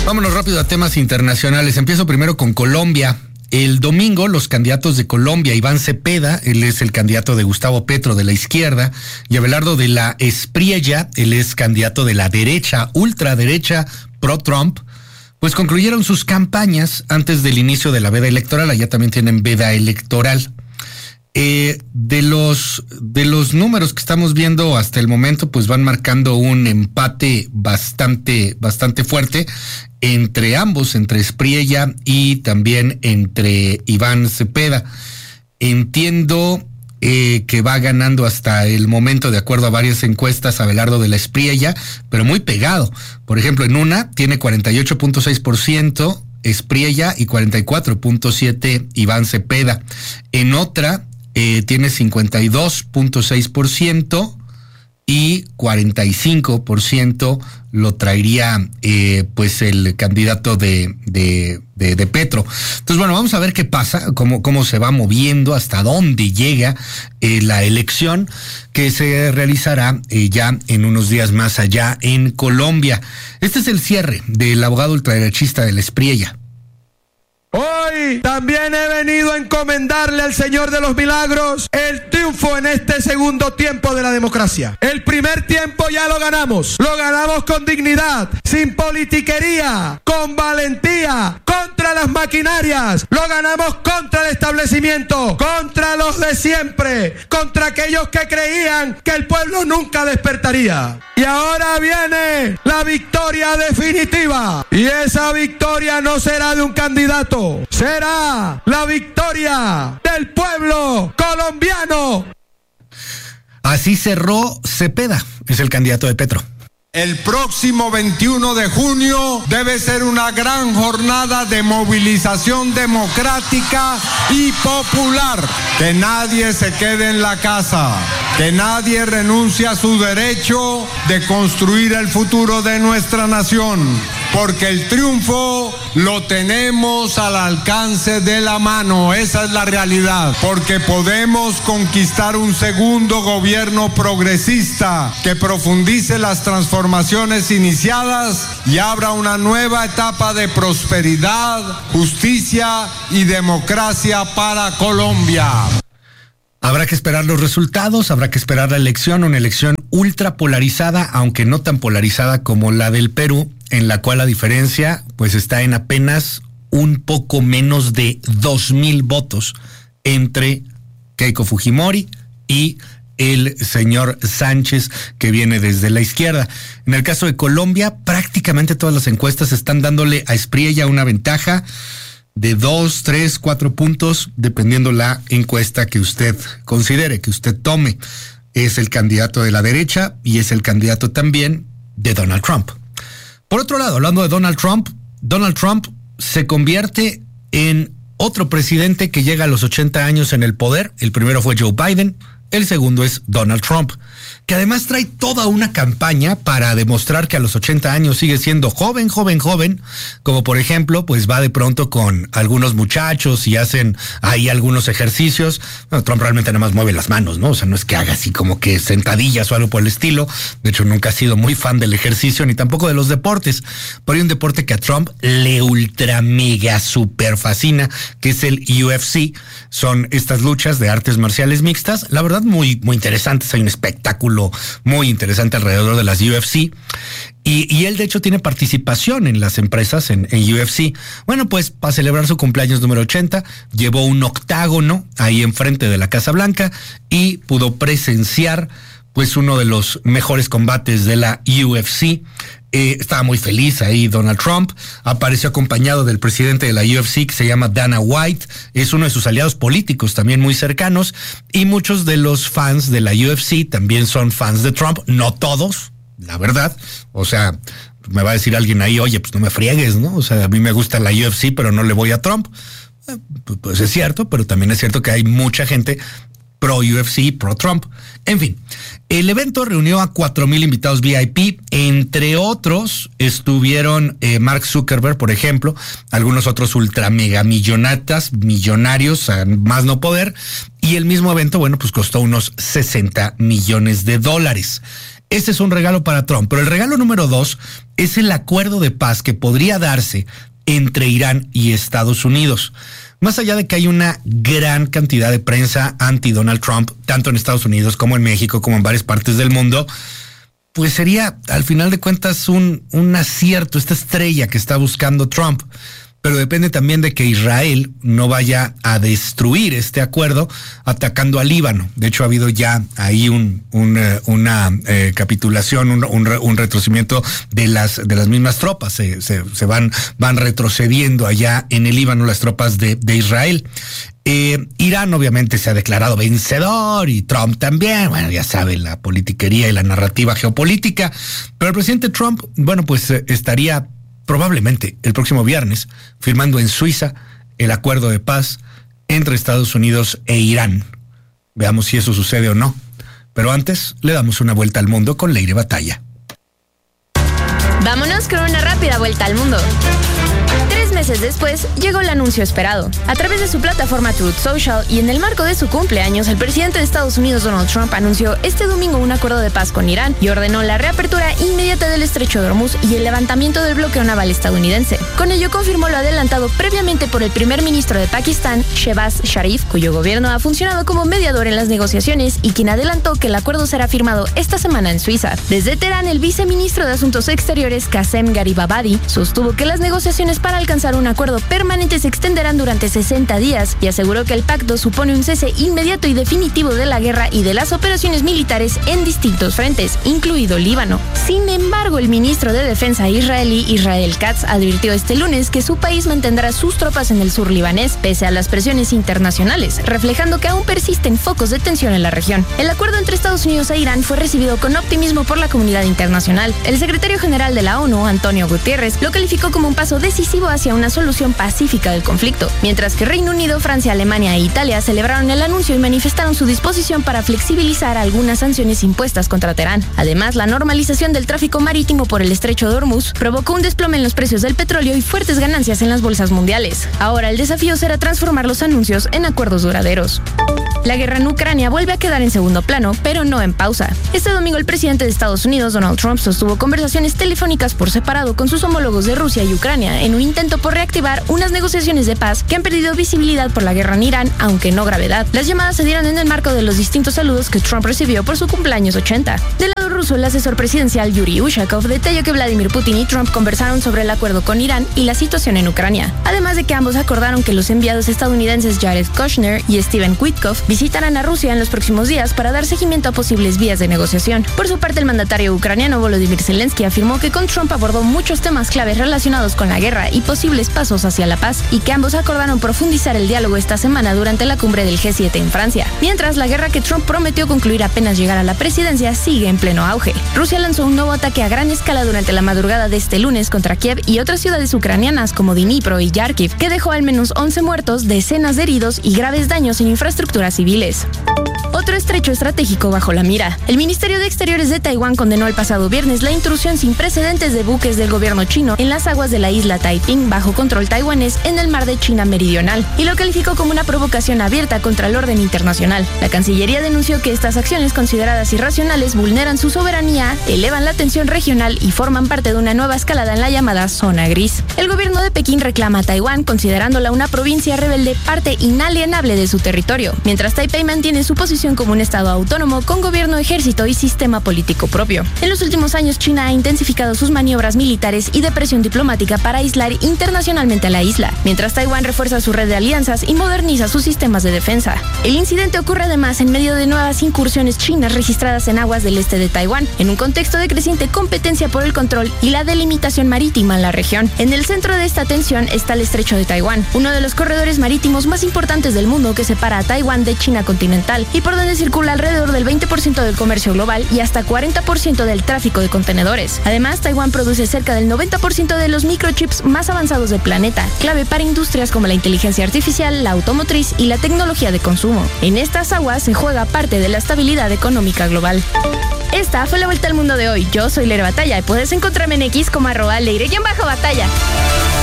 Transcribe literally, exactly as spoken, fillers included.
Vámonos rápido a temas internacionales. Empiezo primero con Colombia. El domingo, los candidatos de Colombia, Iván Cepeda, él es el candidato de Gustavo Petro de la izquierda, y Abelardo de la Espriella, él es candidato de la derecha, ultraderecha, pro-Trump, pues concluyeron sus campañas antes del inicio de la veda electoral. Allá también tienen veda electoral. Eh, de los de los números que estamos viendo hasta el momento, pues van marcando un empate bastante bastante fuerte entre ambos, entre Espriella y también entre Iván Cepeda. Entiendo eh, que va ganando hasta el momento, de acuerdo a varias encuestas, Abelardo de la Espriella, pero muy pegado. Por ejemplo, en una tiene cuarenta y ocho punto seis por ciento Espriella y cuarenta y cuatro punto siete por ciento Iván Cepeda. En otra Eh, tiene cincuenta y dos punto seis por ciento y cuarenta y cinco por ciento lo traería eh, pues el candidato de, de, de, de Petro. Entonces, bueno, vamos a ver qué pasa, cómo, cómo se va moviendo, hasta dónde llega eh, la elección que se realizará eh, ya en unos días más allá en Colombia. Este es el cierre del abogado ultraderechista de la Espriella. Hoy también he venido a encomendarle al Señor de los Milagros el triunfo en este segundo tiempo de la democracia. El primer tiempo ya lo ganamos, lo ganamos con dignidad, sin politiquería, con valentía, contra las maquinarias, lo ganamos contra el establecimiento, contra los de siempre, contra aquellos que creían que el pueblo nunca despertaría. Y ahora viene la victoria definitiva, y esa victoria no será de un candidato, será la victoria del pueblo colombiano. Así cerró Cepeda, es el candidato de Petro. El próximo veintiuno de junio debe ser una gran jornada de movilización democrática y popular. Que nadie se quede en la casa, que nadie renuncie a su derecho de construir el futuro de nuestra nación, porque el triunfo lo tenemos al alcance de la mano, esa es la realidad, porque podemos conquistar un segundo gobierno progresista que profundice las transformaciones iniciadas y abra una nueva etapa de prosperidad, justicia y democracia para Colombia. Habrá que esperar los resultados, habrá que esperar la elección, una elección ultra polarizada, aunque no tan polarizada como la del Perú, en la cual la diferencia pues está en apenas un poco menos de dos mil votos entre Keiko Fujimori y el señor Sánchez, que viene desde la izquierda. En el caso de Colombia, prácticamente todas las encuestas están dándole a Espriella una ventaja de dos, tres, cuatro puntos, dependiendo la encuesta que usted considere, que usted tome. Es el candidato de la derecha y es el candidato también de Donald Trump. Por otro lado, hablando de Donald Trump, Donald Trump se convierte en otro presidente que llega a los ochenta años en el poder. El primero fue Joe Biden, el segundo es Donald Trump, que además trae toda una campaña para demostrar que a los ochenta años sigue siendo joven, joven, joven, como por ejemplo, pues va de pronto con algunos muchachos y hacen ahí algunos ejercicios. Bueno, Trump realmente nada más mueve las manos, ¿no? O sea, no es que haga así como que sentadillas o algo por el estilo. De hecho, nunca ha sido muy fan del ejercicio ni tampoco de los deportes. Pero hay un deporte que a Trump le ultra mega super fascina, que es el U F C. Son estas luchas de artes marciales mixtas, la verdad muy, muy interesantes. Hay un espectáculo muy interesante alrededor de las U F C. Y, y él de hecho tiene participación en las empresas en, en U F C. Bueno, pues para celebrar su cumpleaños número ochenta, llevó un octágono ahí enfrente de la Casa Blanca y pudo presenciar pues uno de los mejores combates de la U F C. Eh, estaba muy feliz ahí Donald Trump, apareció acompañado del presidente de la U F C que se llama Dana White, es uno de sus aliados políticos también muy cercanos, y muchos de los fans de la U F C también son fans de Trump, no todos, la verdad, o sea, me va a decir alguien ahí, oye, pues no me friegues, ¿no? O sea, a mí me gusta la U F C, pero no le voy a Trump. Eh, pues es cierto, pero también es cierto que hay mucha gente pro U F C, pro Trump. En fin, el evento reunió a cuatro mil invitados V I P, entre otros estuvieron eh, Mark Zuckerberg, por ejemplo, algunos otros ultra mega millonatas, millonarios, a más no poder, y el mismo evento, bueno, pues costó unos sesenta millones de dólares. Ese es un regalo para Trump. Pero el regalo número dos es el acuerdo de paz que podría darse entre Irán y Estados Unidos. Más allá de que hay una gran cantidad de prensa anti-Donald Trump, tanto en Estados Unidos como en México, como en varias partes del mundo, pues sería, al final de cuentas, un, un acierto, esta estrella que está buscando Trump. Pero depende también de que Israel no vaya a destruir este acuerdo atacando al Líbano. De hecho, ha habido ya ahí un, un, una eh, capitulación, un, un, un retrocedimiento de las, de las mismas tropas. Se, se, se van, van retrocediendo allá en el Líbano las tropas de, de Israel. Eh, Irán obviamente se ha declarado vencedor y Trump también. Bueno, ya saben, la politiquería y la narrativa geopolítica. Pero el presidente Trump, bueno, pues eh, estaría probablemente el próximo viernes firmando en Suiza el acuerdo de paz entre Estados Unidos e Irán. Veamos si eso sucede o no. Pero antes le damos una vuelta al mundo con Leire Batalla. Vámonos con una rápida vuelta al mundo. Tres meses después, llegó el anuncio esperado. A través de su plataforma Truth Social y en el marco de su cumpleaños, el presidente de Estados Unidos, Donald Trump, anunció este domingo un acuerdo de paz con Irán y ordenó la reapertura inmediata del estrecho de Hormuz y el levantamiento del bloqueo naval estadounidense. Con ello confirmó lo adelantado previamente por el primer ministro de Pakistán, Shehbaz Sharif, cuyo gobierno ha funcionado como mediador en las negociaciones y quien adelantó que el acuerdo será firmado esta semana en Suiza. Desde Teherán, el viceministro de Asuntos Exteriores, Qasem Garibabadi, sostuvo que las negociaciones para alcanzar un acuerdo permanente se extenderán durante sesenta días y aseguró que el pacto supone un cese inmediato y definitivo de la guerra y de las operaciones militares en distintos frentes, incluido Líbano. Sin embargo, el ministro de Defensa israelí, Israel Katz, advirtió este lunes que su país mantendrá sus tropas en el sur libanés, pese a las presiones internacionales, reflejando que aún persisten focos de tensión en la región. El acuerdo entre Estados Unidos e Irán fue recibido con optimismo por la comunidad internacional. El secretario general de la ONU, Antonio Guterres, lo calificó como un paso decisivo hacia una solución pacífica del conflicto, mientras que Reino Unido, Francia, Alemania e Italia celebraron el anuncio y manifestaron su disposición para flexibilizar algunas sanciones impuestas contra Teherán. Además, la normalización del tráfico marítimo por el estrecho de Hormuz provocó un desplome en los precios del petróleo y fuertes ganancias en las bolsas mundiales. Ahora el desafío será transformar los anuncios en acuerdos duraderos. La guerra en Ucrania vuelve a quedar en segundo plano, pero no en pausa. Este domingo el presidente de Estados Unidos, Donald Trump, sostuvo conversaciones telefónicas por separado con sus homólogos de Rusia y Ucrania en un intento por reactivar unas negociaciones de paz que han perdido visibilidad por la guerra en Irán, aunque no gravedad. Las llamadas se dieron en el marco de los distintos saludos que Trump recibió por su cumpleaños ochenta. Del lado ruso, el asesor presidencial Yuri Ushakov detalló que Vladimir Putin y Trump conversaron sobre el acuerdo con Irán y la situación en Ucrania. Además de que ambos acordaron que los enviados estadounidenses Jared Kushner y Steven Witkoff visitarán a Rusia en los próximos días para dar seguimiento a posibles vías de negociación. Por su parte, el mandatario ucraniano Volodymyr Zelensky afirmó que con Trump abordó muchos temas claves relacionados con la guerra y posibles pasos hacia la paz, y que ambos acordaron profundizar el diálogo esta semana durante la cumbre del G siete en Francia. Mientras, la guerra que Trump prometió concluir apenas llegara a la presidencia sigue en pleno auge. Rusia lanzó un nuevo ataque a gran escala durante la madrugada de este lunes contra Kiev y otras ciudades ucranianas como Dnipro y Kharkiv, que dejó al menos once muertos, decenas de heridos y graves daños en infraestructuras civiles. Otro estrecho estratégico bajo la mira. El Ministerio de Exteriores de Taiwán condenó el pasado viernes la intrusión sin precedentes de buques del gobierno chino en las aguas de la isla Taiping bajo control taiwanés en el mar de China Meridional y lo calificó como una provocación abierta contra el orden internacional. La Cancillería denunció que estas acciones consideradas irracionales vulneran su soberanía, elevan la tensión regional y forman parte de una nueva escalada en la llamada zona gris. El gobierno de Pekín reclama a Taiwán considerándola una provincia rebelde, parte inalienable de su territorio, mientras Taipei mantiene su posición como un estado autónomo con gobierno, ejército y sistema político propio. En los últimos años, China ha intensificado sus maniobras militares y de presión diplomática para aislar internacionalmente a la isla, mientras Taiwán refuerza su red de alianzas y moderniza sus sistemas de defensa. El incidente ocurre además en medio de nuevas incursiones chinas registradas en aguas del este de Taiwán, en un contexto de creciente competencia por el control y la delimitación marítima en la región. En el centro de esta tensión está el estrecho de Taiwán, uno de los corredores marítimos más importantes del mundo que separa a Taiwán de China continental y por donde circula alrededor del veinte por ciento del comercio global y hasta cuarenta por ciento del tráfico de contenedores. Además, Taiwán produce cerca del noventa por ciento de los microchips más avanzados del planeta, clave para industrias como la inteligencia artificial, la automotriz y la tecnología de consumo. En estas aguas se juega parte de la estabilidad económica global. Esta fue la vuelta al mundo de hoy. Yo soy Leire Batalla y puedes encontrarme en X como arroba Leire-Batalla.